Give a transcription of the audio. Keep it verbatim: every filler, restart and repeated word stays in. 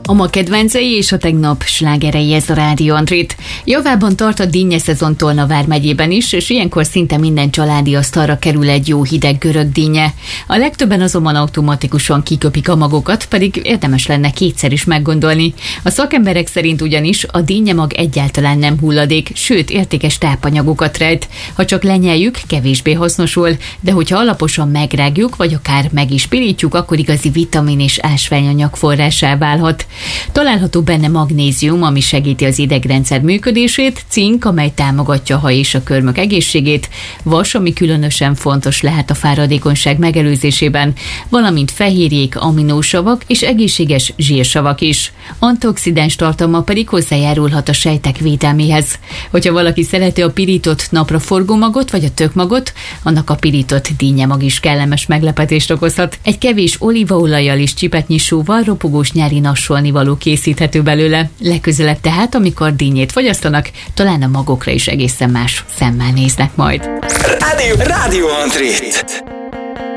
A ma kedvencei és a tegnap slágerei, ez a Rádió Andrit. Javában tart a dinnye szezon Tolna vármegyében is, és ilyenkor szinte minden családi asztalra kerül egy jó hideg görög dinnye. A legtöbben azonban automatikusan kiköpik a magokat, pedig érdemes lenne kétszer is meggondolni. A szakemberek szerint ugyanis a dinnyemag egyáltalán nem hulladék, sőt értékes tápanyagokat rejt. Ha csak lenyeljük, kevésbé hasznosul, de hogyha alaposan megrágjuk, vagy akár meg is pirítjuk, akkor igazi vitamin és ásványanyag forrásá válhat. Található benne magnézium, ami segíti az idegrendszer működését, cink, amely támogatja a haj és a körmök egészségét, vas, ami különösen fontos lehet a fáradékonyság megelőzésében, valamint fehérjék, aminósavak és egészséges zsírsavak is. Antioxidáns tartalma pedig hozzájárulhat a sejtek védelméhez. Hogyha valaki szereti a pirított napraforgó magot vagy a tökmagot, annak a pirított dinnyemag is kellemes meglepetést okozhat. Egy kevés olívaolajjal és csipetnyi sóval ropogós nyári nassolnivaló készíthető belőle. Legközelebb tehát, amikor dinnyét fogyasztanak, talán a magokra is egészen más szemmel néznek majd. Rádió, Rádió Andrit!